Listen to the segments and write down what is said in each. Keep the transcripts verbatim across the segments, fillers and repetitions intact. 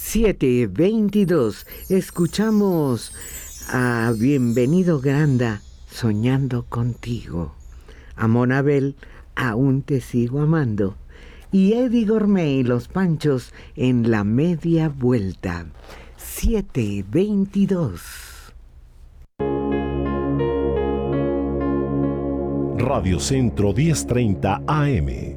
siete veintidós. Escuchamos a Bienvenido Granda, Soñando Contigo. A Monabel, Aún Te Sigo Amando. Y Eddie Gourmet y Los Panchos en La Media Vuelta. siete veintidós. Radio Centro diez treinta A M.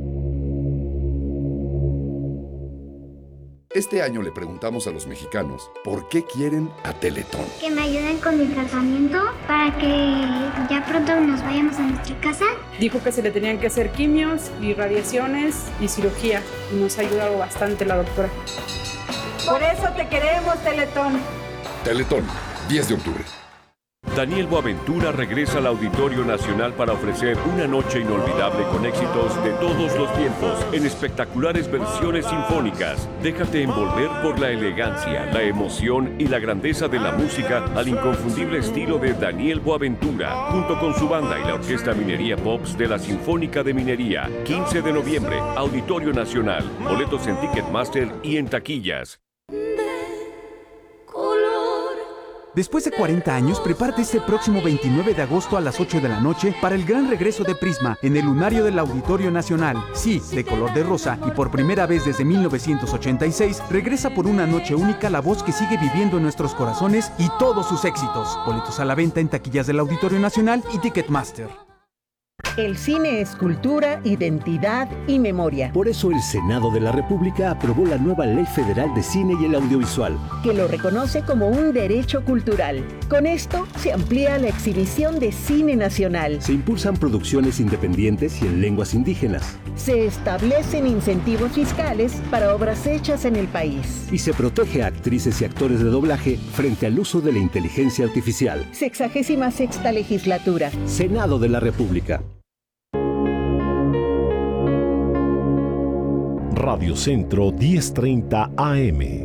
Este año le preguntamos a los mexicanos por qué quieren a Teletón. Que me ayuden con mi tratamiento para que ya pronto nos vayamos a nuestra casa. Dijo que se le tenían que hacer quimios y radiaciones y cirugía. Y nos ha ayudado bastante la doctora. Por eso te queremos, Teletón. Teletón, diez de octubre. Daniel Boaventura regresa al Auditorio Nacional para ofrecer una noche inolvidable con éxitos de todos los tiempos en espectaculares versiones sinfónicas. Déjate envolver por la elegancia, la emoción y la grandeza de la música al inconfundible estilo de Daniel Boaventura, junto con su banda y la Orquesta Minería Pops de la Sinfónica de Minería. quince de noviembre, Auditorio Nacional. Boletos en Ticketmaster y en taquillas. Después de cuarenta años, prepárate este próximo veintinueve de agosto a las ocho de la noche para el gran regreso de Prisma en el lunario del Auditorio Nacional. Sí, de color de rosa, y por primera vez desde mil novecientos ochenta y seis, regresa por una noche única la voz que sigue viviendo en nuestros corazones y todos sus éxitos. Boletos a la venta en taquillas del Auditorio Nacional y Ticketmaster. El cine es cultura, identidad y memoria. Por eso el Senado de la República aprobó la nueva Ley Federal de Cine y el Audiovisual, que lo reconoce como un derecho cultural. Con esto se amplía la exhibición de cine nacional. Se impulsan producciones independientes y en lenguas indígenas. Se establecen incentivos fiscales para obras hechas en el país. Y se protege a actrices y actores de doblaje frente al uso de la inteligencia artificial. Sexagésima sexta legislatura. Senado de la República. Radio Centro diez treinta A M.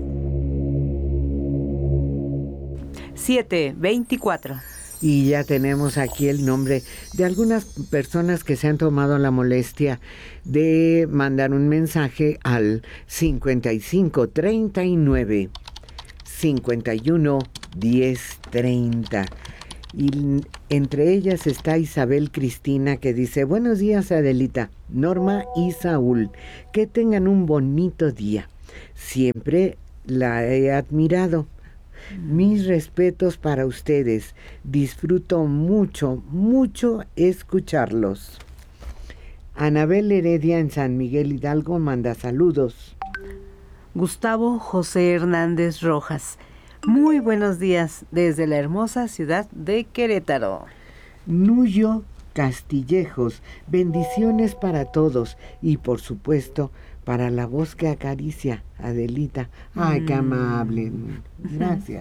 siete veinticuatro. Y ya tenemos aquí el nombre de algunas personas que se han tomado la molestia de mandar un mensaje al cincuenta y cinco treinta y nueve cincuenta y uno diez treinta. Y entre ellas está Isabel Cristina, que dice: buenos días, Adelita, Norma y Saúl, que tengan un bonito día. Siempre la he admirado. Mis respetos para ustedes. Disfruto mucho, mucho escucharlos. Anabel Heredia en San Miguel Hidalgo manda saludos. Gustavo José Hernández Rojas: muy buenos días desde la hermosa ciudad de Querétaro. Nuyo Castillejos: bendiciones para todos y por supuesto para la voz que acaricia, Adelita. Ay, mm. qué amable. Gracias.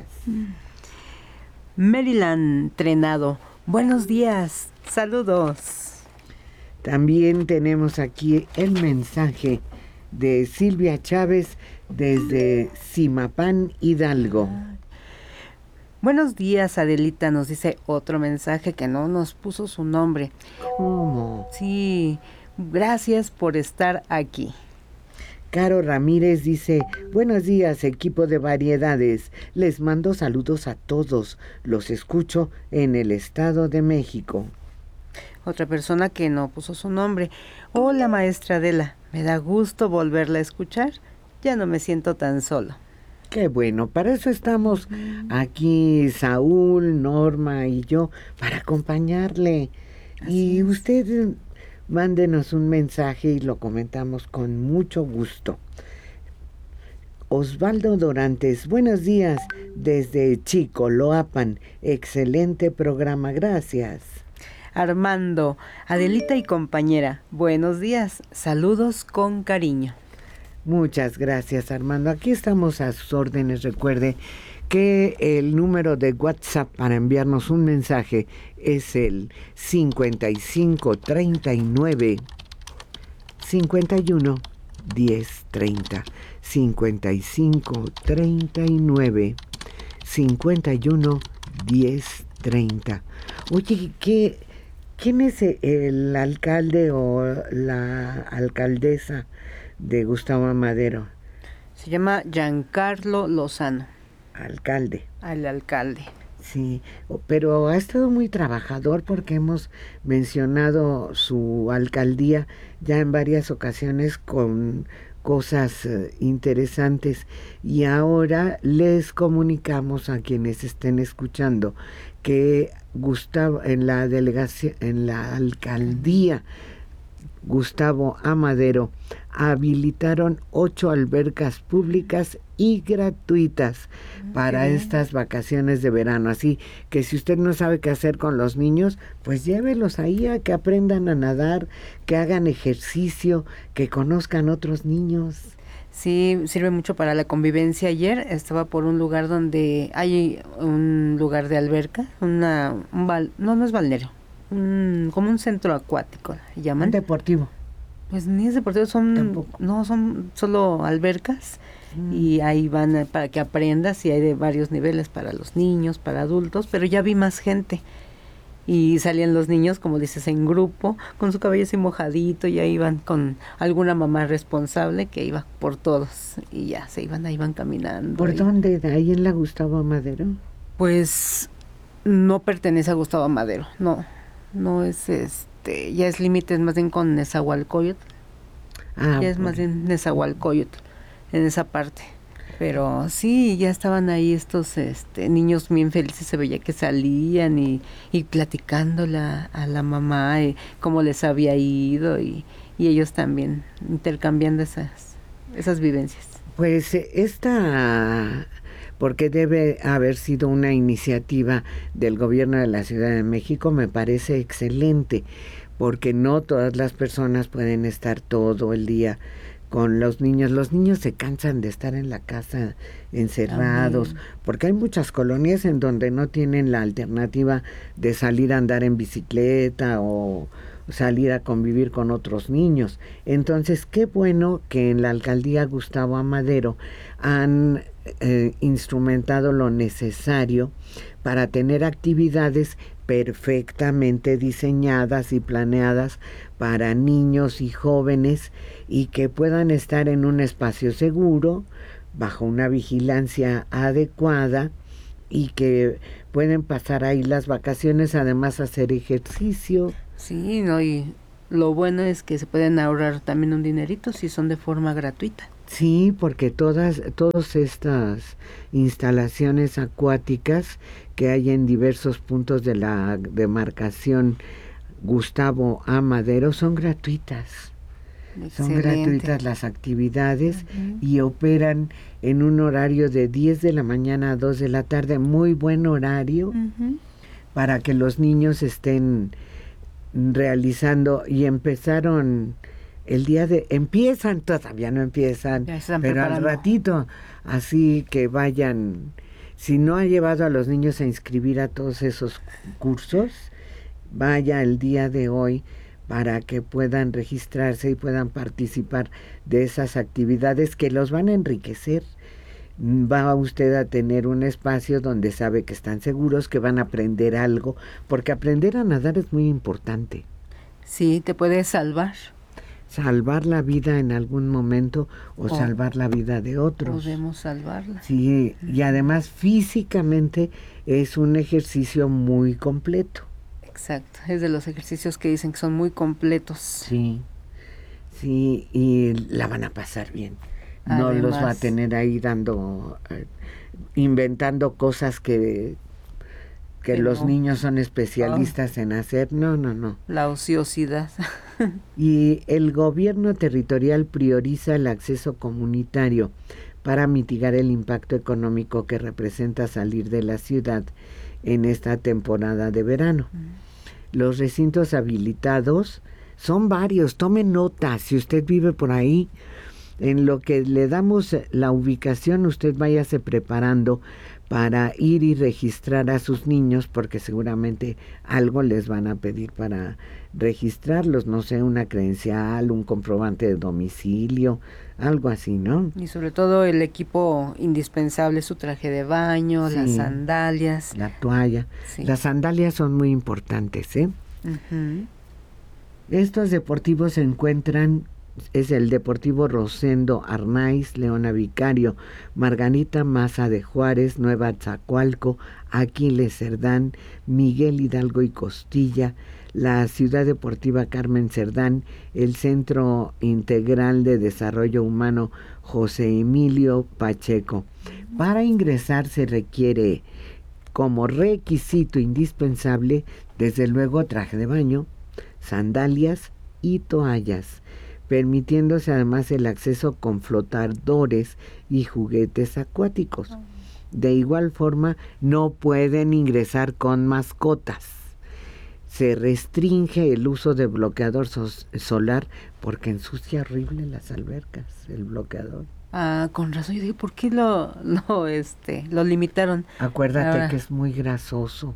Maryland Trenado: buenos días, saludos. También tenemos aquí el mensaje de Silvia Chávez desde Zimapán, Hidalgo. Buenos días, Adelita, nos dice otro mensaje que no nos puso su nombre. ¿Cómo? Sí, gracias por estar aquí. Caro Ramírez dice: buenos días, equipo de variedades. Les mando saludos a todos. Los escucho en el Estado de México. Otra persona que no puso su nombre: hola, maestra Adela, me da gusto volverla a escuchar. Ya no me siento tan solo. Qué bueno, para eso estamos aquí Saúl, Norma y yo, para acompañarle. Así y es. Usted mándenos un mensaje y lo comentamos con mucho gusto. Osvaldo Dorantes: buenos días desde Chicoloapan. Excelente programa, gracias. Armando: Adelita y compañera, buenos días, saludos con cariño. Muchas gracias, Armando. Aquí estamos a sus órdenes. Recuerde que el número de WhatsApp para enviarnos un mensaje es el cincuenta y cinco treinta y nueve cincuenta y uno diez treinta. cincuenta y cinco treinta y nueve cincuenta y uno diez treinta. Oye, ¿qué, ¿quién es el alcalde o la alcaldesa de Gustavo Amadero? Se llama Giancarlo Lozano. Alcalde. Al alcalde. Sí, pero ha estado muy trabajador porque hemos mencionado su alcaldía ya en varias ocasiones con cosas eh, interesantes, y ahora les comunicamos a quienes estén escuchando que Gustavo en la delegación, en la alcaldía Gustavo Amadero, habilitaron ocho albercas públicas y gratuitas para estas vacaciones de verano. Así que si usted no sabe qué hacer con los niños, pues llévelos ahí a que aprendan a nadar, que hagan ejercicio, que conozcan otros niños. Sí, sirve mucho para la convivencia. Ayer estaba por un lugar donde hay un lugar de alberca, una, un bal, no, no es balneario, un, como un centro acuático, llaman. Un deportivo. Pues ni es deportivo, son, Tampoco. no, son solo albercas, mm. y ahí van para que aprendas, y hay de varios niveles para los niños, para adultos, pero ya vi más gente. Y salían los niños, como dices, en grupo, con su cabello así mojadito, y ahí iban con alguna mamá responsable que iba por todos, y ya se iban, ahí iban caminando. ¿Por ahí. dónde? ¿Ahí en la Gustavo Amadero? Pues no pertenece a Gustavo Amadero, no, no es este, ya es límites más bien con Nezahualcóyotl, ah, ya es más bien Nezahualcóyotl, en esa parte. Pero sí, ya estaban ahí estos este, niños bien felices, se veía que salían y, y platicando la, a la mamá y cómo les había ido, y, y ellos también intercambiando esas, esas vivencias. Pues esta, porque debe haber sido una iniciativa del gobierno de la Ciudad de México, me parece excelente, porque no todas las personas pueden estar todo el día con los niños. Los niños se cansan de estar en la casa encerrados, Amén. Porque hay muchas colonias en donde no tienen la alternativa de salir a andar en bicicleta o salir a convivir con otros niños. Entonces, qué bueno que en la alcaldía Gustavo Amadero han eh, instrumentado lo necesario para tener actividades perfectamente diseñadas y planeadas para niños y jóvenes, y que puedan estar en un espacio seguro, bajo una vigilancia adecuada, y que pueden pasar ahí las vacaciones, además hacer ejercicio. Sí, no, y lo bueno es que se pueden ahorrar también un dinerito si son de forma gratuita. Sí, porque todas, todas estas instalaciones acuáticas que hay en diversos puntos de la demarcación Gustavo Amadero son gratuitas. Excelente. Son gratuitas las actividades, uh-huh. y operan en un horario de diez de la mañana a dos de la tarde, muy buen horario, uh-huh. para que los niños estén realizando, y empezaron el día de, empiezan, todavía no empiezan, pero preparando. Al ratito, así que vayan, si no ha llevado a los niños a inscribir a todos esos cursos, vaya el día de hoy para que puedan registrarse y puedan participar de esas actividades que los van a enriquecer. Va usted a tener un espacio donde sabe que están seguros, que van a aprender algo, porque aprender a nadar es muy importante. Sí, te puede salvar. Salvar la vida en algún momento, o, o salvar la vida de otros. Podemos salvarla. Sí, y además físicamente es un ejercicio muy completo. Exacto, es de los ejercicios que dicen que son muy completos. Sí, sí, y la van a pasar bien. No Además, los va a tener ahí dando, eh, inventando cosas que, que, que los no. niños son especialistas oh. en hacer. No, no, no. La ociosidad. Y el gobierno territorial prioriza el acceso comunitario para mitigar el impacto económico que representa salir de la ciudad en esta temporada de verano. Mm. Los recintos habilitados son varios, tome nota, si usted vive por ahí, en lo que le damos la ubicación, usted váyase preparando para ir y registrar a sus niños, porque seguramente algo les van a pedir para registrarlos, no sé, una credencial, un comprobante de domicilio, algo así, ¿no? Y sobre todo el equipo indispensable, su traje de baño, sí, las sandalias. La toalla. Sí. Las sandalias son muy importantes, ¿eh? Uh-huh. Estos deportivos se encuentran es el Deportivo Rosendo Arnaiz, Leona Vicario, Margarita Maza de Juárez, Nueva Atzacoalco, Aquiles Cerdán, Miguel Hidalgo y Costilla, la Ciudad Deportiva Carmen Cerdán, el Centro Integral de Desarrollo Humano José Emilio Pacheco. Para ingresar se requiere como requisito indispensable, desde luego, traje de baño, sandalias y toallas, permitiéndose además el acceso con flotadores y juguetes acuáticos. De igual forma, no pueden ingresar con mascotas. Se restringe el uso de bloqueador so- solar porque ensucia horrible las albercas, el bloqueador. Ah, con razón. Yo digo, ¿por qué lo, lo, este, lo limitaron? Acuérdate Ahora, que es muy grasoso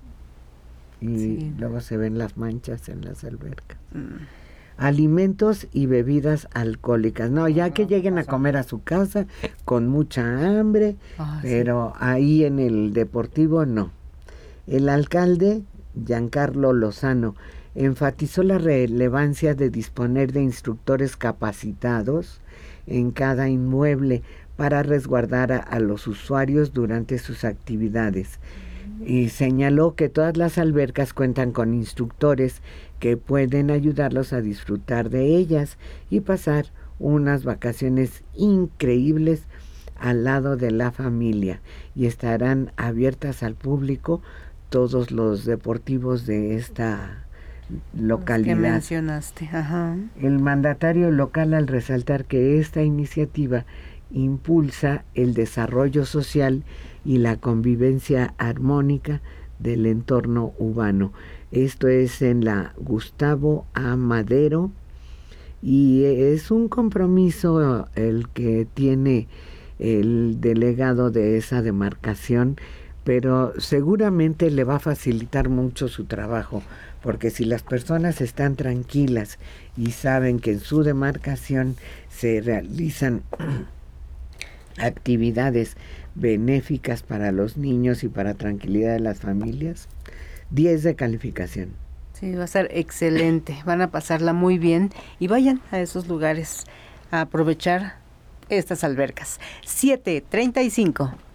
y sí. luego se ven las manchas en las albercas. Mm. Alimentos y bebidas alcohólicas. No, ya que lleguen a comer a su casa con mucha hambre, Ah, pero sí. Ahí en el deportivo no. El alcalde Giancarlo Lozano enfatizó la relevancia de disponer de instructores capacitados en cada inmueble para resguardar a, a los usuarios durante sus actividades. Y señaló que todas las albercas cuentan con instructores que pueden ayudarlos a disfrutar de ellas y pasar unas vacaciones increíbles al lado de la familia, y estarán abiertas al público todos los deportivos de esta localidad. Que mencionaste, ajá. El mandatario local, al resaltar que esta iniciativa impulsa el desarrollo social y la convivencia armónica del entorno urbano. Esto es en la Gustavo A. Madero, y es un compromiso el que tiene el delegado de esa demarcación, pero seguramente le va a facilitar mucho su trabajo, porque si las personas están tranquilas y saben que en su demarcación se realizan actividades benéficas para los niños y para tranquilidad de las familias, diez de calificación. Sí, va a ser excelente, van a pasarla muy bien y vayan a esos lugares a aprovechar estas albercas. siete treinta y cinco.